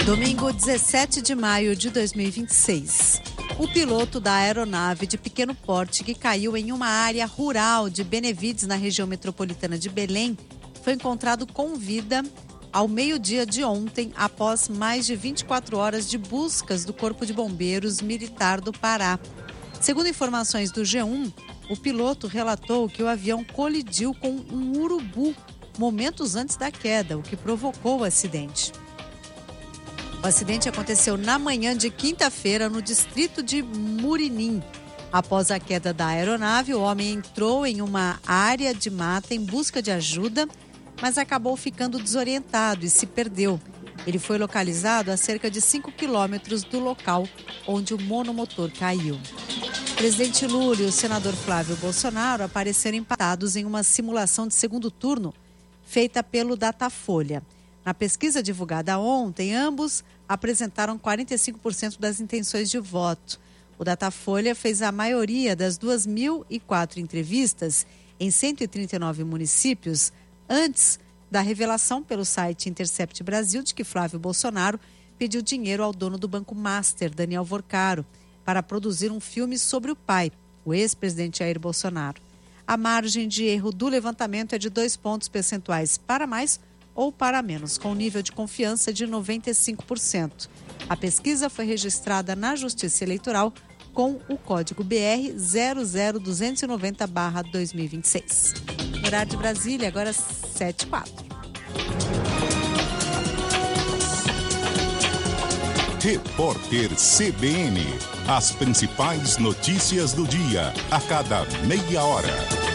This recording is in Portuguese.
Domingo, 17 de maio de 2026. O piloto da aeronave de pequeno porte que caiu em uma área rural de Benevides, na região metropolitana de Belém, foi encontrado com vida ao meio-dia de ontem, após mais de 24 horas de buscas do Corpo de Bombeiros Militar do Pará. Segundo informações do G1, o piloto relatou que o avião colidiu com um urubu momentos antes da queda, o que provocou o acidente. O acidente aconteceu na manhã de quinta-feira no distrito de Murinim. Após a queda da aeronave, o homem entrou em uma área de mata em busca de ajuda, mas acabou ficando desorientado e se perdeu. Ele foi localizado a cerca de 5 quilômetros do local onde o monomotor caiu. O presidente Lula e o senador Flávio Bolsonaro apareceram empatados em uma simulação de segundo turno feita pelo Datafolha. Na pesquisa divulgada ontem, ambos apresentaram 45% das intenções de voto. O Datafolha fez a maioria das 2.004 entrevistas em 139 municípios antes da revelação pelo site Intercept Brasil de que Flávio Bolsonaro pediu dinheiro ao dono do Banco Master, Daniel Vorcaro, para produzir um filme sobre o pai, o ex-presidente Jair Bolsonaro. A margem de erro do levantamento é de 2 pontos percentuais para mais ou para menos, com nível de confiança de 95%. A pesquisa foi registrada na Justiça Eleitoral com o código BR 00290/2026. Horário de Brasília, agora 7h04. Repórter CBN. As principais notícias do dia, a cada meia hora.